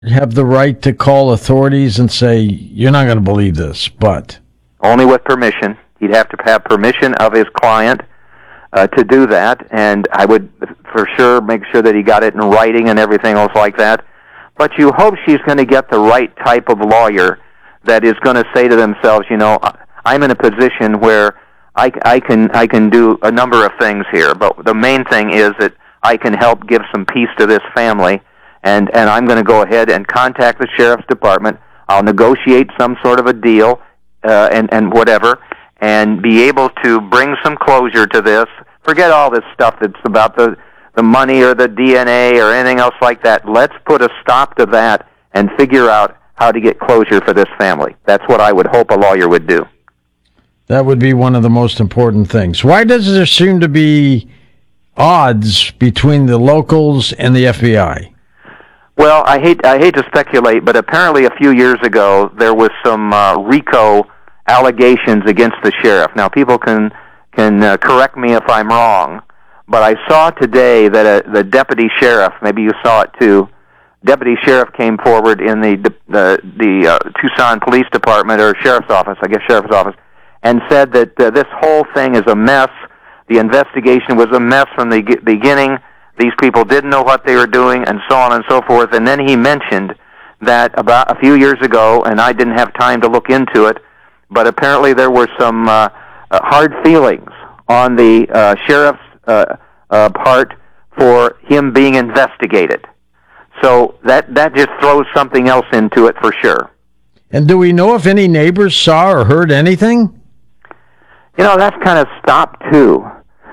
have the right to call authorities and say, you're not going to believe this, but... Only with permission. He'd have to have permission of his client to do that, and I would for sure make sure that he got it in writing and everything else like that. But you hope she's going to get the right type of lawyer that is going to say to themselves, I'm in a position where I can do a number of things here, but the main thing is that I can help give some peace to this family, and I'm going to go ahead and contact the sheriff's department. I'll negotiate some sort of a deal and whatever, and be able to bring some closure to this. Forget all this stuff that's about the money or the DNA or anything else like that. Let's put a stop to that and figure out how to get closure for this family. That's what I would hope a lawyer would do. That would be one of the most important things. Why does there seem to be odds between the locals and the FBI? Well, I hate to speculate, but apparently a few years ago there was some RICO allegations against the sheriff. Now, people can correct me if I'm wrong, but I saw today that the deputy sheriff, maybe you saw it too, deputy sheriff came forward in the Tucson Police Department, or sheriff's office, and said that this whole thing is a mess. The investigation was a mess from the beginning. These people didn't know what they were doing, and so on and so forth. And then he mentioned that about a few years ago, and I didn't have time to look into it, but apparently there were some hard feelings on the sheriff's part for him being investigated. So that just throws something else into it for sure. And do we know if any neighbors saw or heard anything? That's kind of stopped too.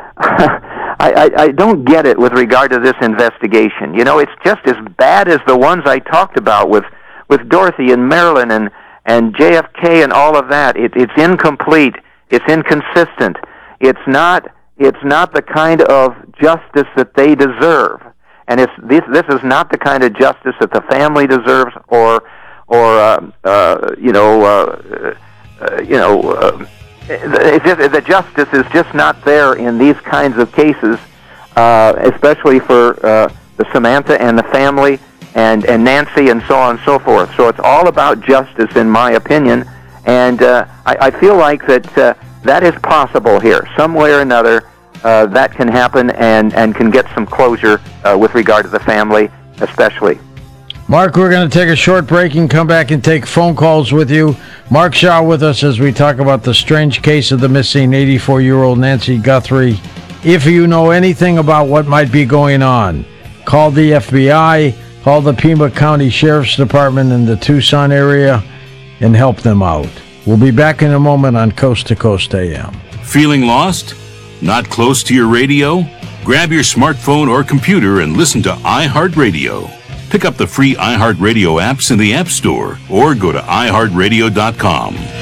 I don't get it with regard to this investigation. It's just as bad as the ones I talked about with Dorothy and Marilyn and JFK and all of that. It's incomplete. It's inconsistent. It's not the kind of justice that they deserve. And this is not the kind of justice that the family deserves, the justice is just not there in these kinds of cases, especially for the Samantha and the family and Nancy and so on and so forth. So it's all about justice, in my opinion, and I feel like that is possible here. Some way or another, that can happen and can get some closure with regard to the family, especially. Mark, we're going to take a short break and come back and take phone calls with you. Mark Shaw with us as we talk about the strange case of the missing 84-year-old Nancy Guthrie. If you know anything about what might be going on, call the FBI, call the Pima County Sheriff's Department in the Tucson area, and help them out. We'll be back in a moment on Coast to Coast AM. Feeling lost? Not close to your radio? Grab your smartphone or computer and listen to iHeartRadio. Pick up the free iHeartRadio apps in the App Store or go to iHeartRadio.com.